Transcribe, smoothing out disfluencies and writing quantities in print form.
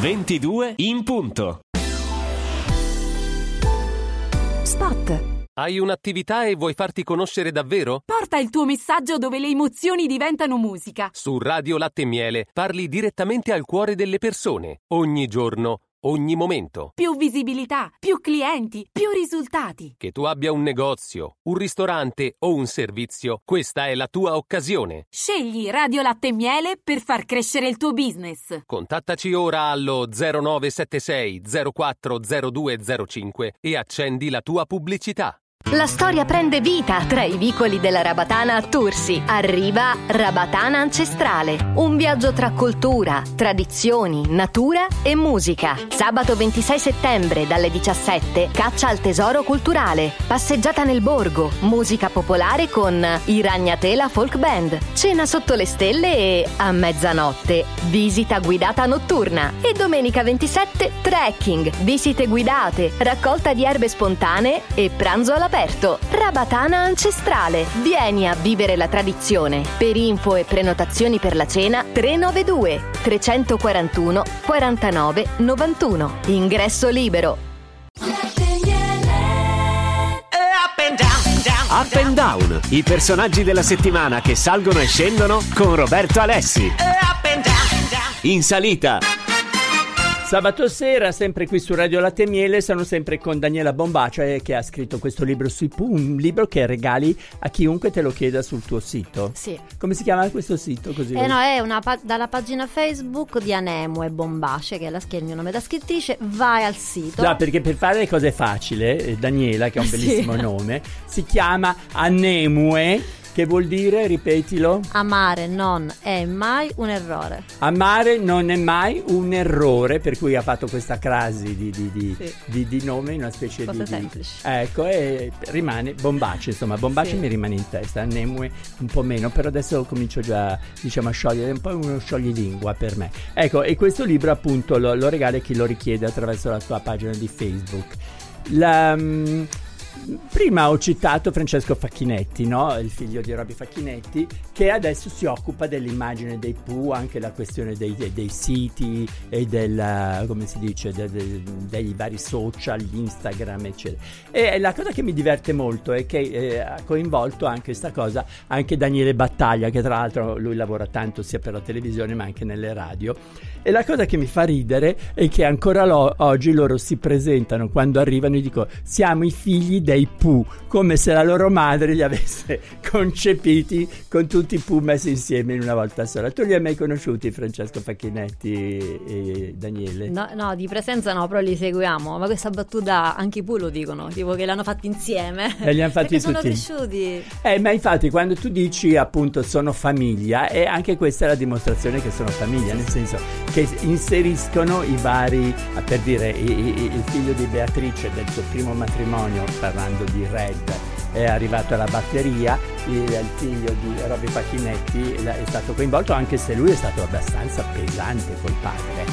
22 in punto. Spot. Hai un'attività e vuoi farti conoscere davvero? Porta il tuo messaggio dove le emozioni diventano musica. Su Radio Latte e Miele parli direttamente al cuore delle persone, ogni giorno, ogni momento. Più visibilità, più clienti, più risultati. Che tu abbia un negozio, un ristorante o un servizio, questa è la tua occasione. Scegli Radio Latte e Miele per far crescere il tuo business. Contattaci ora allo 0976 040205 e accendi la tua pubblicità. La storia prende vita tra i vicoli della Rabatana a Tursi. Arriva Rabatana Ancestrale, un viaggio tra cultura, tradizioni, natura e musica. Sabato 26 settembre dalle 17, caccia al tesoro culturale, passeggiata nel borgo, musica popolare con i Ragnatela Folk Band, cena sotto le stelle e, a mezzanotte, visita guidata notturna. E domenica 27, trekking, visite guidate, raccolta di erbe spontanee e pranzo all'aperto. Rabatana Ancestrale. Vieni a vivere la tradizione. Per info e prenotazioni per la cena 392 341 49 91. Ingresso libero. Up and Down, i personaggi della settimana che salgono e scendono con Roberto Alessi. In salita. Sabato sera, sempre qui su Radio Latte e Miele, sono sempre con Daniela Bombacia, che ha scritto questo libro sui Pooh, un libro che regali a chiunque te lo chieda sul tuo sito. Sì. Come si chiama questo sito? Così No, è dalla pagina Facebook di Anemue Bombace, che è il mio nome da scrittrice. Vai al sito. Già, perché per fare le cose facili, Daniela, che ha un bellissimo nome, si chiama Anemue. Che vuol dire? Ripetilo. Amare non è mai un errore. Amare non è mai un errore, per cui ha fatto questa crasi di nome, una specie cosa di semplice. Ecco, e rimane Bombace, insomma, Bombace Sì. mi rimane in testa, Nemue un po' meno, però adesso comincio già, diciamo, a sciogliere, un po' uno scioglilingua per me. Ecco, e questo libro appunto lo regali a chi lo richiede attraverso la tua pagina di Facebook. Prima ho citato Francesco Facchinetti, no? Il figlio di Roby Facchinetti, che adesso si occupa dell'immagine dei Pooh, anche la questione dei siti e come si dice, dei vari social, Instagram, eccetera. E la cosa che mi diverte molto è che ha coinvolto anche questa cosa anche Daniele Battaglia, che tra l'altro lui lavora tanto sia per la televisione ma anche nelle radio. E la cosa che mi fa ridere è che ancora oggi loro si presentano quando arrivano e dicono: siamo i figli dei Pooh, come se la loro madre li avesse concepiti con tutti i Pooh messi insieme in una volta sola. Tu li hai mai conosciuti, Francesco Facchinetti e Daniele? No, di presenza no, però li seguiamo. Ma questa battuta anche i Pooh lo dicono, tipo che l'hanno fatti insieme. E li hanno fatti perché tutti. sono cresciuti. Ma infatti quando tu dici appunto sono famiglia, e anche questa è la dimostrazione che sono famiglia, nel senso che inseriscono i vari, per dire, il figlio di Beatrice del suo primo matrimonio, parlando di Red, è arrivato alla batteria, il figlio di Roby Facchinetti è stato coinvolto, anche se lui è stato abbastanza pesante col padre.